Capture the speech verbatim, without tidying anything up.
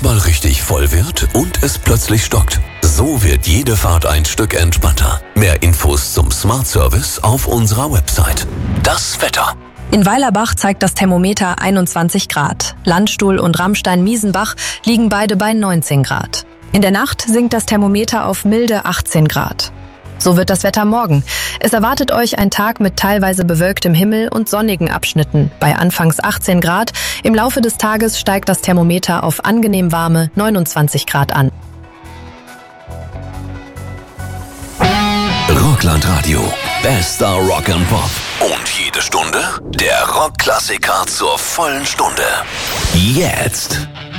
mal richtig voll wird und es plötzlich stockt. So wird jede Fahrt ein Stück entspannter. Mehr Infos zum Smart Service auf unserer Website. Das Wetter. In Weilerbach zeigt das Thermometer einundzwanzig Grad. Landstuhl und Rammstein-Miesenbach liegen beide bei neunzehn Grad. In der Nacht sinkt das Thermometer auf milde achtzehn Grad. So wird das Wetter morgen. Es erwartet euch ein Tag mit teilweise bewölktem Himmel und sonnigen Abschnitten. Bei anfangs achtzehn Grad. Im Laufe des Tages steigt das Thermometer auf angenehm warme neunundzwanzig Grad an. Rocklandradio. Bester Rock and Pop. Und jede Stunde der Rockklassiker zur vollen Stunde. Jetzt.